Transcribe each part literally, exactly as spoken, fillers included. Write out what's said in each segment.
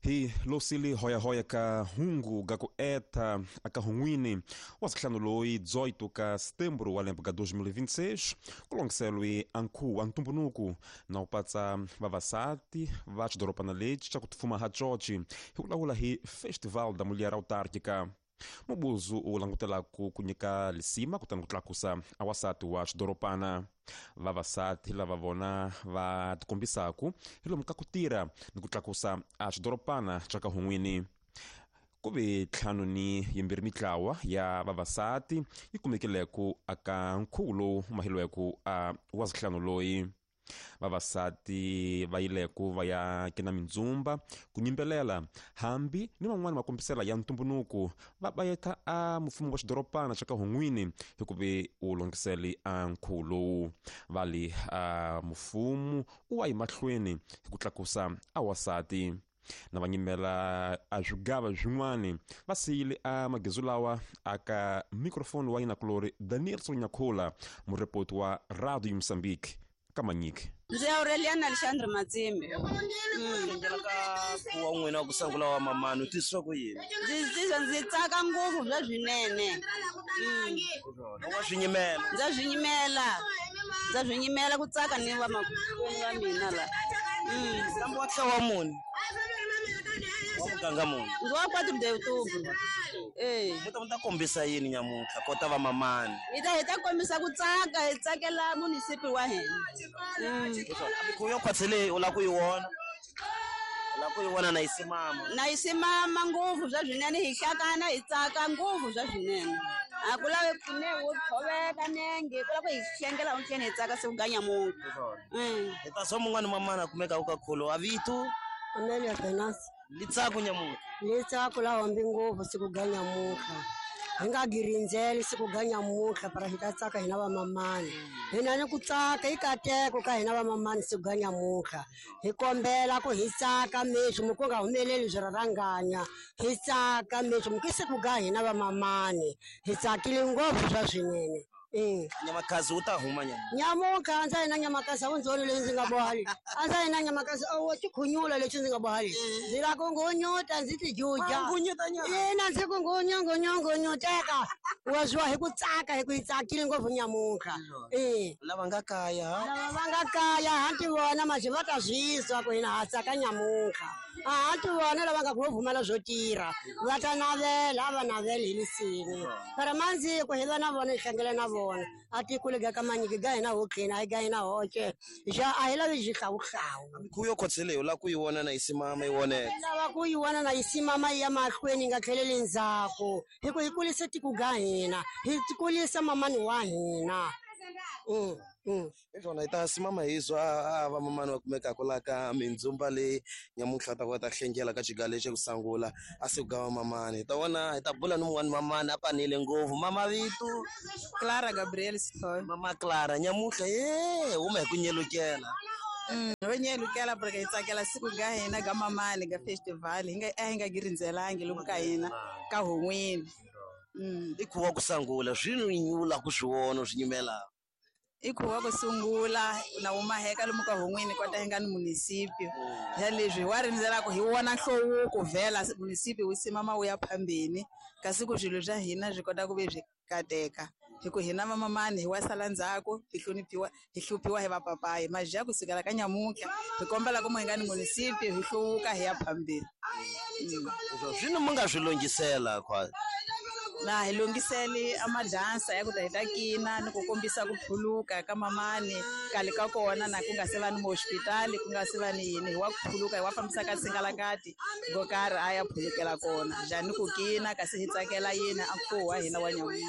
hi losili hoya hoya ka hungu ga ku eta aka hungwini wasihlanu loyi dezoito ka setembro wa lembe ka dois mil e vinte e seis kulongiselwe anku antumbunuku na upatsa vavasati va xidoropana lexi xa ku tifuma ha coci hi kulawula hi festival da mulher autárquica mubuzu u langutelaku ku nyika lisima kutani ku tlakusa awasati wa xidoropana vavasati lava vona va tikombisaku hi lomu ka ku tirha ni ku tlakusa a xidoropana xa ka hun'wini ku ve ntlhanu ni yimbirhi mitlawa ya vavasati yi kumekileku aka nkhuvo lowu maheliweku a wazihlanu loyi vavasati va yileku va ya kina mindzumba ku nyimbelela hambi ni van'wani makombisela ya ntumbunuku va bayeta a mufumo wa xidoropana xa ka hun'wini hi ku ve u longisele a nkhuvo lowu vali a mufumo u wa yi mahlweni hi ku tlakusa a wasati na vanyimela a zwigava zwin'wani va siyile a magezu lawa aka microfone wa yina kulori Daniel Sonyakhula murepoti wa Radio Mozambique kamanyike ndzi Aureliana Alexandre Matsimbi ndlela ka kuwa n'wina wa ku sangula wa mamani u twisisa ku yini ndzi ndzi tsaka ngopfu bya swinene wa swinyimela ndza swinyimela ndza swinyimela ku tsaka ni va makwenu wa mina la ntambu wa tlhe wa muni wa muganga muni ndzi wa kwati de October eh mu ta mu ta kombisa yini nyamuntlha kota va mamani hi ta hi ta kombisa ku tsaka hi tsakela munisipi wa hina ku yo khwatsele u la ku yi vona u la ku yi vona na isimama na isimama ngopfu bya swinene hi hlakana hi tsaka ngopfu bya swinene a ku lave kune wo thoveka nenge ku lava ku hi hlengela unhleni hi tsaka se ku ganya munhu hi ta so mun'wani mamana kumeka u ka kholo a vitu Amelia Benas litsaku nyamuntlha litsaku la hombi ngopfu siku ganya muka hi nga girindzeli siku ganya muka para hi ta tsaka hina va mamani hina ni ku tsaka hi kateko ka hina va mamani siku ganya muka hi kombela ku hi tsaka meswi mu ku nga humeleli byi raranganya hi tsaka meswi mu ki siku ga hina va mamani hi tsakile ngopfu swa swinene eh nyamakazi u ta huma nyama nyamuka ndza hina nyamakazi a undzoni leyi ndzi nga bohali a ndza hina nyamakazi a wo tikhunyula lexi ndzi nga bohali ndzi la ku ngonyota ndzi ti juja ina ndzi ku ngonyongo nyongo nyoteka wa zwa hi ku tsaka hi ku hi tsakile ngopfu nyamuka eh lava nga kaya lava va nga kaya hanti vona maji va ta zwiswa ku hina ha tsaka nyamuka a hanti vona lava nga ku vumela zwo tirha va ta navela va navela hi lisini para manzi ku hi va na vona hi hlangela na vona a tikulega ka manyiki ga hina ho clean a ga hina hoche ja a hela vi hlawuhlawu ku yo khotsele u la ku yi vona na isimama yi voneka lava ku yi vona na isimama ya mahlweni nga tlheleli ndzhaku hi ku hi kulisa tiku ga hina hi kulisa mamani wa hina mm mm izona ita simama hizwa a va mamani wa kumeka ku la ka mindzumba le nyamuntlha ta kota hlengela ka xiga lexi ku sangula a se ku ga mamani ta vona hi ta bula ni mun'wani mamani a panile ngopfu mama vitu Clara Gabriel Sithole mama Clara nyamuntlha ye huma hi ku nyelukela Mm, ho nyelukela porque hi tsakela siku ga hina ga mamani ga festival hi nga a hi nga girindzelangi lomu ka hina ka hun'wini mm i ku wa ku sangula swilo nyula ku swivona swinyimela i ku wa ku sungula na umaheka lomu ka hun'wini kota hi nga ni munisipi ya leswi wa rindzela ku hi wona nhlowu vhela munisipi wu simama wu ya phambeni kasi ku swilo swa hina swi kota ku ve byi kateka hi ku hina mamamani hi wa sala ndzhaku hi hloniphiwa hi hluphiwa hi vapapayi maji ya ku sukela ka nyamuka hi kombela ku mu hi nga ni munisipi hi hluvuka hi ya phambeni swino mu nga swi longisela kwa na hi longiseli amadansa ya ku ta hi ta kina ni ku kombisa ku phuluka ka mamani kale ka kona na ku nga se va ni hospital ku nga se va ni yini hi wa ku phuluka hi wa fambisa ka singalakati go karhi a ya phulukela kona jani ku kina kasi hi tsakela yini a ku wa hina wa nyamuka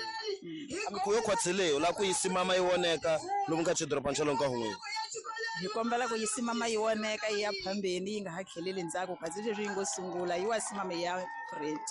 ku yo khwatsele u la ku yisimama yi voneka lomu ka xidoropana xa lonka hun'wini hi kombela ku yisimama yi voneka yi ya phambeni yi nga ha kheleli ndzhaku kasi leswi yi ngo sungula yi wa simama yi ya great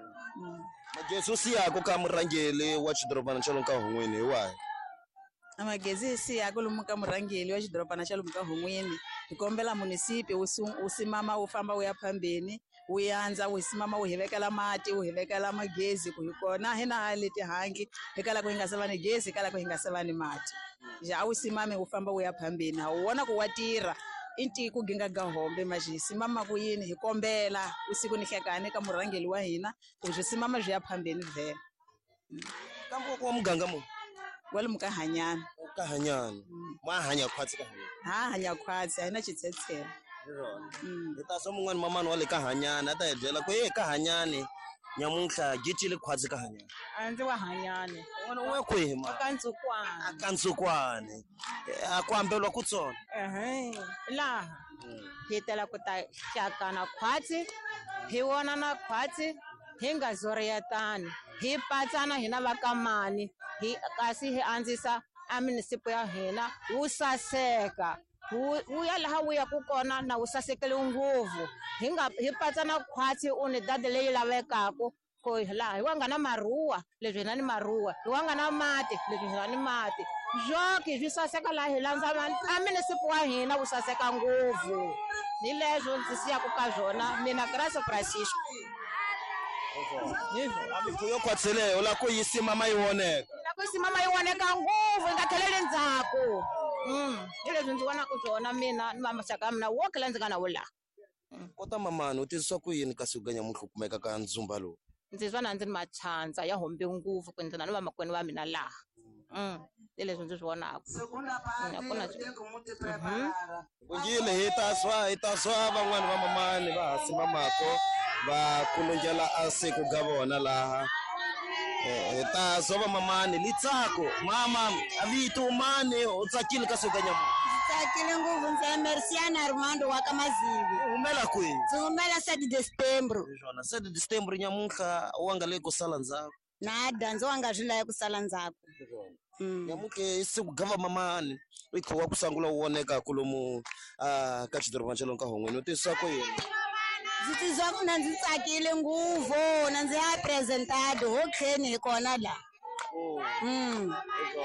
magezi siyako ka murhangeli wa xidoropana xa lonka hun'wini hi wahi amagezi siyako lomu ka murhangeli wa xidoropana xa lomu ka hun'wini hi kombela munisipi wu simama wu famba wu ya phambeni wu yandza wu simama wu hi vekela mati wu hi vekela magezi ku hi kona hina hale tihangi hi kala ku hi nga se va ni gezi hi kala ku hi nga se va ni mati ja wu simame wu famba wu ya phambeni ha wu vona ku wa tirha inti ku ginga gahombe maji simama ku yini hi kombela usiku ni hlekane ka murangeli wa hina ku je simama je ya phambeni vhela kambo kwa muganga mu wale mukahanyana ukahanyana ma hanya khwatsi ka hanya ha hanya khwatsi haina chitsetsela eta so mungwana mamani wale ka hanyana ata edlela ku ye ka hanyane nyamunhla gitile khwatsi ka hanyana anzi wa hanyane wona we kwema akantsukwana akantsukwane akwambelwa kutsona ehe laha hitela ku ta hlakana khwatsi hi wona na khwatsi hi nga zoriyatani hi patsana hina vakamani hi kasi hi andzisa a munisipi ya hina wu saseka wu ya laha wu ya ku kona na wu sasekele nguvu hi nga hi patsana khwatsi uni dade leyi lavekako ko laha hi wanga na maruwa leswi hina ni maruwa hi wanga na mati leswi hina ni mati zwoki swi saseka laha hi landza a munisipi wa hina wu saseka nguvu hi leswo ndzi siyaka ka zwona mina Graça Francisco amikho yo khwatseleyo la ku yisima mayioneka la ku yisima mayioneka nguvu nga theleli ndzhaku mm leswi ndzi vona ku swona mina ni mamashaka mina wo kala ndzi nga na wula kota mamani u twisisa ku yini kasi ku ganya muhlu kumeka ka ndzumba lowu ndzi zwona ndzi ni machanza ya hombe nguvu ku ndzi na ni vamakwenu va mina laha mm leswi ndzi swi vonaka nakona kungile hi ta swa hi ta swa van'wani va mamani va hasi mamako va kulungela asiku ga vona laha hi ta swa va mamani litsako mama avito mani u tsakile ka suganya tsakile nguvu ndzi Merciana Armando wa ka Mazivi umela kwini umela sedi de September jona sedi de September nyamunhla wanga le ku sala ndzhaku nada ndzi wanga zwi la ku sala ndzhaku nyamuke isiku gava mamani ikho wa ku sangula u woneka kulomu a ka xidorobanchelo ka hongweni u tisa ku yini ndzi tizwa ku na ndzi tsakile nguvu na ndzi ya presentado ho kheni hi kona la mm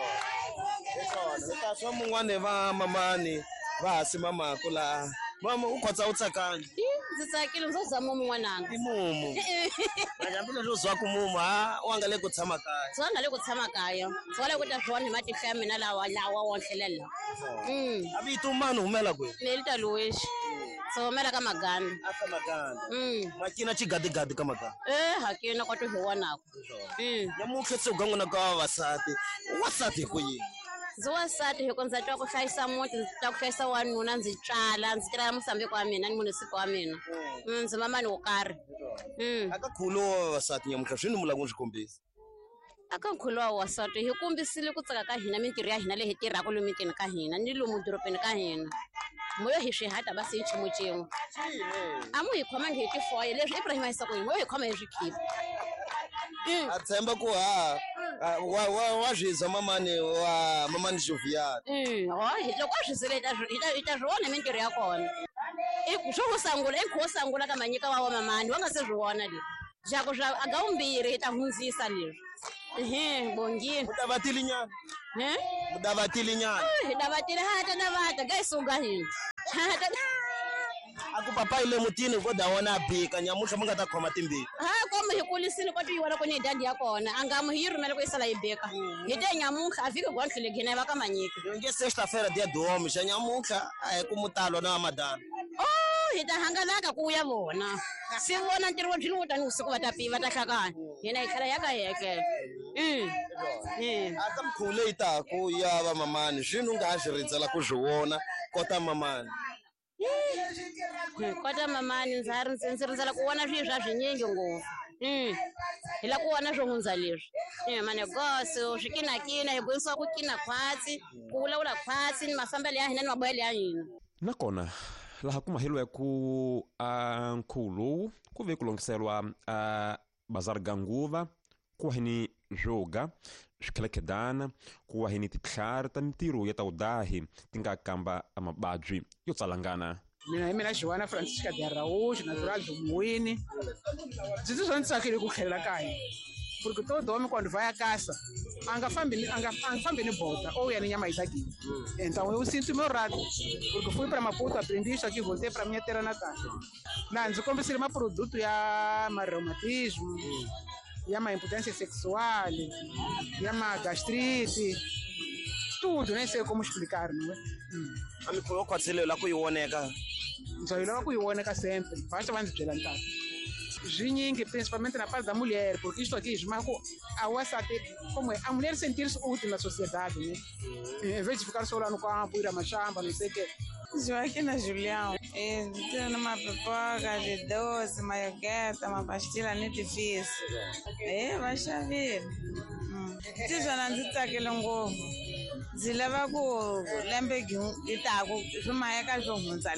eka swa mun'wana va mamani va hasi mamako la mama u khotsa u tsakani ndzi tsakile ndzi zama mun'wananga i mumu ngajambi leswo zwa ku mumu ha wanga le ku tshama kaya zwa nga le ku tshama kaya swale ku ta swona hi matihlo ya mina lawa lawa wo nhlelela mm abito mani humela kwe Nelita Luweshi so humela ka Maganda aka Maganda mm makina chigadigadi ka Maganda eh hakina kwa to hi wonaka mm nyamukhetse ugangu na ka vavasati wasati ku yini ndzi wasati hi ku ndzi twa ku hlayisa muti ndzi twa ku hlayisa wanuna ndzi tswala ndzi tirha musambeko wa mina ni munisipi wa mina ndzi mamani wo karhi aka khulu wa vavasati nyamukhla swini mulangu swikombisa aka khulu wa wasati hi kombisile ku tsaka ka hina mintirho ya hina leyi hi tirhaka lomu mitini ka hina ni lomu dorobeni ka hina moyo hi swi hata basi hi nchumu cin'we a mu hi khomangi hi tifoye leswi Ibrahim a yisaka hi moyo hi khoma hi swikhipa a tshemba ku ha wa wa wa zwiza mamani wa mamani Jovial mm ho hi loko a swi zileta hi ta zwona mintirho ya kona i swo ku sangula i kho sangula ka manyika wa mamani wa nga se zwona le jako swa aga umbiri hi ta hundzisa leswi ehe bongini mudavatili nyana eh mudavatili nyana hi davatile ha ta davata ga isunga hina ha ta aku papa ile mutini ko dawona bika nyamuhla munga ta khoma timbili ha komo hi kulisini ko tiwala ko ni dadi ya kona anga mu hi rumela ko isala ibeka hi te nyamuhla afike gwanhlile gina va ka manyika nge sexta feira dia domo xa nyamuhla a hi ku mutalo na madana oh hi ta hangalaka ku ya vona si vona ntirho wa byi tani usiku va ta piva ta hlakana hina hi tlhela ya ka heke mm mm aka mkhule ita ku ya va mamani zwinu nga swi ritsela ku swi vona kota mamani kota mamani ndzi ndzi rindzela ku vona swilo swa swinyingi ngopfu mm hi la ku vona swo hundza leswi eh mane goso swikinakina hi boyisiwa ku kina khwatsi ku vulavula khwatsi ni mafambelo ya hina ni maboyelo ya hina nakona laha ku mahelo ya ku a nkhulo ku ve ku longiselwa a bazar ganguva ku hini joga swikhelekhelana ku wa hini titlhari ta mintirho ya tawudahi ti nga kamba a mababyi yo tsalangana mina hi mina Joana Francisca de Araújo natural do Moinho ndzi twi swo ndzi tsakile ku tlhelela kaya porque todo homem quando vai a casa anga fambi anga fambi ni bota ou ya ni nyama itagini então eu sinto meu rato porque fui para Maputo aprendi isso aqui voltei para minha terra natal na ndzi kombisile ma produto ya ma reumatismo ya ma impotência sexual ya ma gastrite tudo, nem sei como explicar, não é? A mikhuva yo khwathileyo la ku yi voneka. Ndzawulo lava ku yi voneka sempre, basta va ndzi byela nkarhi. Zinyingi, principalmente na parte da mulher, porque isto aqui esmaga a wansati, como é, a mulher sentir-se útil na sociedade, né? Em vez de ficar só lá no campo, ir a machamba, não sei o quê. Joaquina Julião, tenho uma pipoca de doce, uma iogueta, uma pastilha nem difícil. É, vai ver. Tizona ndzi tsakile ngopfu. Ndzi lava ku lembe hi taku swi maheka swo hundza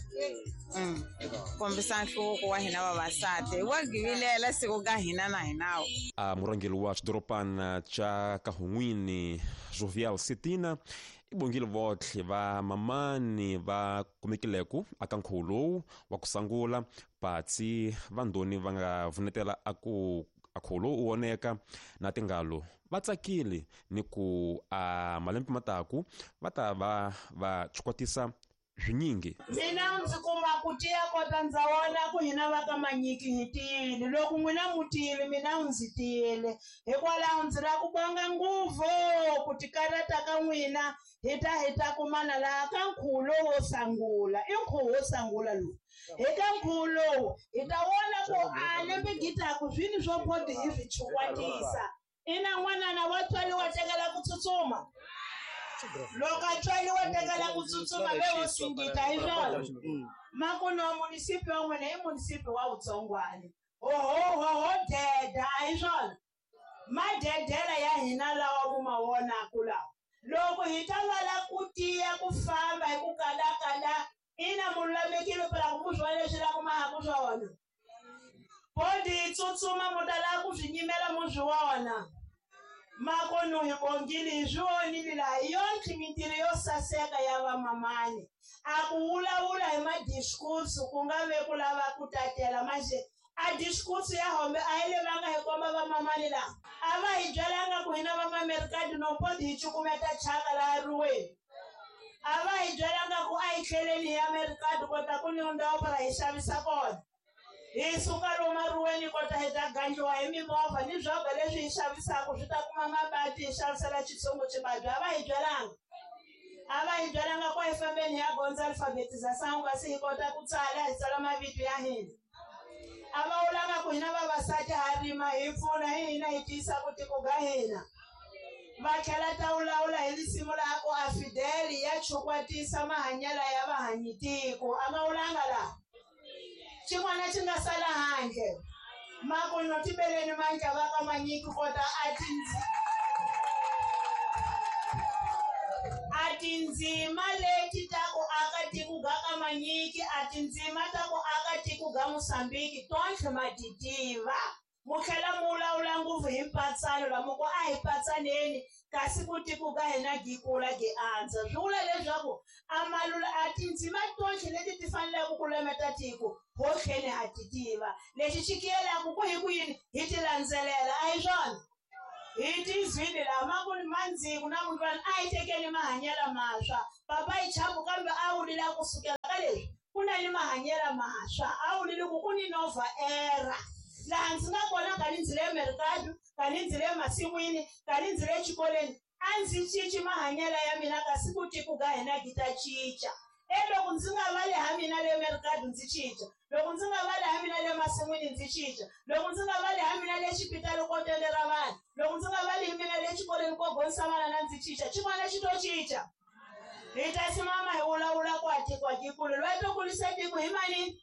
leswi. Kombisa nhluvuko wa hina vavasati. Wa givilela siku ka hina na hinawo. A murhangeri wa xidoropana cha Kahon'wini Jovial Setina i bongile votlhe va mamani va kumekileko aka nkhuvo lowu wa ku sangula patsi vandhoni va nga vunetela aku akhuvo lowu u woneka na tingalo va tsakile ni ku a malembe mataku va ta va va chukwatisa zwinyingi. Mina ndzi kuma ku tiya kota ndza vona ku hina va ka Manyiki hi tiyile loko n'wina mu tiyile mina ndzi tiyile hikwalaho ndzi la ku bonga ngopfu ku tikarata ka n'wina hi ta hi ta kumana laha ka nkhuvo lowu wo sangula i nkhuvo wo sangula lowu hi ka nkhuvo lowu hi ta vona ku a lembe gitaku swini swo bodi hi swi chukwatisa ina n'wanana wa tswali wa tekela ku tsutsuma loko a tswali wa tekela ku tsutsuma ve wo singita hi swona makuno wa munisipi wa n'wina i munisipi wa Vutsongwana ohohoho deda hi swona madedela ya hina lawa ku ma vonaku lawa loko hi ta vala ku tiya ku famba hi ku kalakala ina mulamekile phela ku swi leswi la ku mahaku swona bodi hi tsutsuma mu ta lava ku swi nyimela mu swi vona makono hi bongile hi swi vonile laha hi yontlhe mintirho yo saseka ya vamamani a ku vulavula hi madiskursu ku nga ve ku lava ku tatela manje a diskursu ya hombe a yi levanga hi komba vamamani laha a va hi byelanga ku hina vamamerikadi no podi hi cukumeta chaka laha ruweni a va hi byelanga ku a hi tlheleni hi amerikadi kota ku ni ndhawu para hi xavisa kona hi suka lomu maruweni kota hi ta ganjiwa hi mimovha ni byoga leswi hi xavisaka swi ta kuma mabati hi xavisela xitsongo xibadyi a va hi byelanga a va hi byelanga ku hi fambeni hi ya gondza alfabetiza sangu kasi hi kota ku tsala hi tsala mavito ya hina a va vulanga ku hina vavasati ha rima hi pfuna hi hina hi tiyisa ku tiko ga hina va tlhela ta vulavula hi risimu laha ku afideli ya chukwatisa mahanyelo ya vahanyitiko a nga vulanga laha xin'wana xi nga sala handle makuno tibeleni manja va ka Manyiki kota a tinzi a tindzima leti ta ku aka tiko ga ka Manyiki a tindzima ta ku aka tiko ga Mosambiki tontlhe ma ti tiva mu tlhela mu vulavula ngopfu hi mpatsano lamo ku a hi patsaneni kasi ku tiko ga hina gi kula gi andza swi vula leswaku a malula a tindzima tontlhe leti ti faneleke ku lemeta tiko hotlheni ha ti tiva lexi xi kiyelaku ku hi ku yini hi ti landzelela a hi swona hi ti zwile laha makuni mandziku na mundlwana a hi tekeni mahanyela maswa papa hi chapu kambe a vulila kusukela ka leswi ku na ni mahanyela maswa a vulile ku ku ni nova era laha ndzi nga kona kani ndzi le merikadu kani ndzi le masin'wini kani ndzi le xikolweni a ndzi cinci mahanyela ya mina kasi ku tiko ga hina gi ta cinca e loko ndzi nga vali ha mina le merikadu ndzi cinca loko ndzi nga vali ha mina le masin'wini ndzi cinca loko ndzi nga vali ha mina le xipitali ko telera vanhu loko ndzi nga vali hi mina le xikolweni ko gonisa vana na ndzi cinca xin'wana xi to cinca hi ta simama hi vulavula ku a tiko a gikulu loyi to kulisa tiko hi manini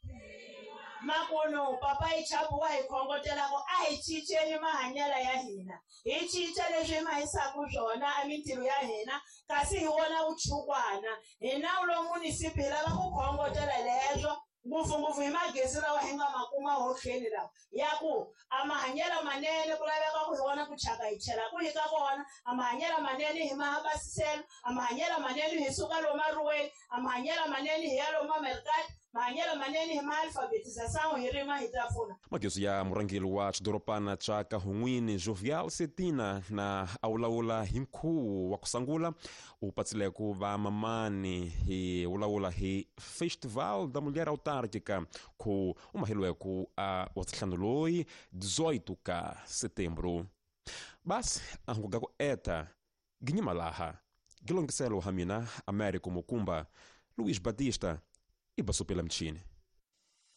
makuno papa hi chapu wa hi khongotelako a hi cinceni mahanyela ya hina hi cinca leswi hi mahisaku swona a mintirho ya hina kasi hi wona vuchukwana hi nawu lo munisipi hi lava ku khongotela leswo ngopfungopfu hi magezi lawa hi nga makuma hotlheni lawa ya ku a mahanyela manene ku laveka ku hi vona ku chaka hi chela ku hi ka kona a mahanyela manene hi mahambasiselo a mahanyela manene hi suka lomu maruweni a mahanyela manene hi ya lomu amerikati mahanyelo manene hi maalfabetizasangu hi rima hi ta pfuna. Magezi ya murhangeri wa xidoropana cha Kahon'wini Jovial Setina na a vulavula hi nkhuvo wa ku sangula u patsileko va mamani hi vulavula hi festival da mulher autárquica ku u maheliweko a watsihlanu loyi dezoito ka setembro basi a hungu ga ku eta ginyima laha gilongiselo hamina Américo Mukumba, Luís Batista e Basupila Mchini.